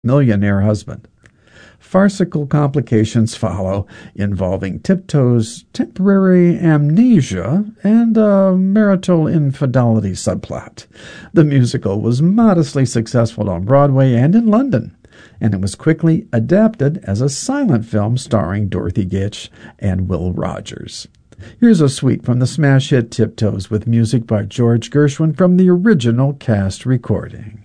millionaire husband. Farcical complications follow, involving Tiptoe's temporary amnesia and a marital infidelity subplot. The musical was modestly successful on Broadway and in London, and it was quickly adapted as a silent film starring Dorothy Gitch and Will Rogers. Here's a suite from the smash hit Tiptoes with music by George Gershwin from the original cast recording.